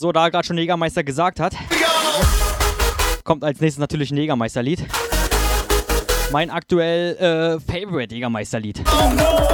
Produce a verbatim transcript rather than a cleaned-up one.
So, da er gerade schon Jägermeister gesagt hat, kommt als nächstes natürlich ein Jägermeister-Lied. Mein aktuell äh, Favorite Jägermeister-Lied.